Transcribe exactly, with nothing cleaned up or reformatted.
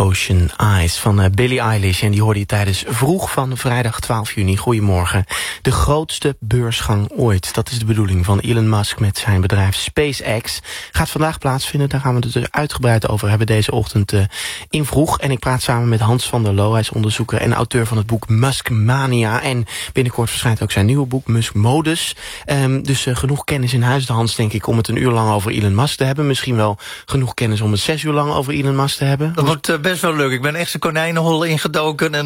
Ocean Eyes van uh, Billie Eilish. En die hoorde je tijdens Vroeg van vrijdag twaalf juni. Goedemorgen. De grootste beursgang ooit. Dat is de bedoeling van Elon Musk met zijn bedrijf SpaceX. Gaat vandaag plaatsvinden. Daar gaan we het er uitgebreid over hebben deze ochtend uh, in Vroeg. En ik praat samen met Hans van der Loo. Hij is onderzoeker en auteur van het boek Muskmania. En binnenkort verschijnt ook zijn nieuwe boek Musk Modus. Um, dus uh, genoeg kennis in huis, de Hans, denk ik, om het een uur lang over Elon Musk te hebben. Misschien wel genoeg kennis om het zes uur lang over Elon Musk te hebben. Dat wordt uh, best wel leuk. Ik ben echt zijn konijnenhol ingedoken en